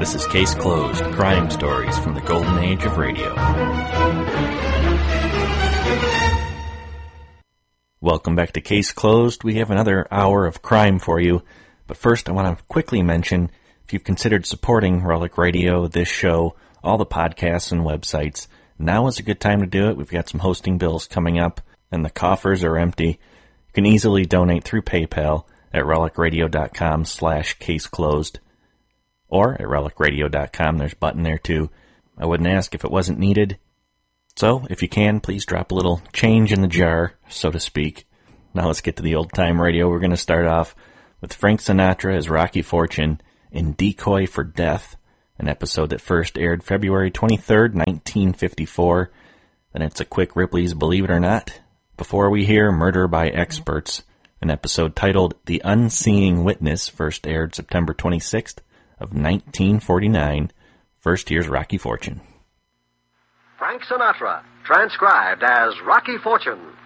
This is Case Closed, crime stories from the golden age of radio. Welcome back to Case Closed. We have another hour of crime for you. But first, I want to quickly mention, if you've considered supporting Relic Radio, this show, all the podcasts and websites, now is a good time to do it. We've got some hosting bills coming up, and the coffers are empty. You can easily donate through PayPal at relicradio.com/caseclosed. Or at relicradio.com, there's a button there too. I wouldn't ask if it wasn't needed. So, if you can, please drop a little change in the jar, so to speak. Now let's get to the old-time radio. We're going to start off with Frank Sinatra as Rocky Fortune in Decoy for Death, an episode that first aired February 23rd, 1954. Then it's a quick Ripley's Believe It or Not, before we hear Murder by Experts, an episode titled The Unseeing Witness, first aired September 26th of 1949. First, here's Rocky Fortune. Frank Sinatra, transcribed as Rocky Fortune.